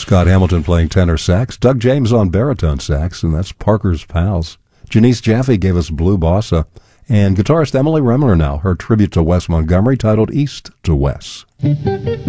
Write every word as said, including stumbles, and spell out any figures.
Scott Hamilton playing tenor sax, Doug James on baritone sax, and that's Parker's Pals. Janice Jaffe gave us Blue Bossa. And guitarist Emily Remler now, her tribute to Wes Montgomery titled East to Wes.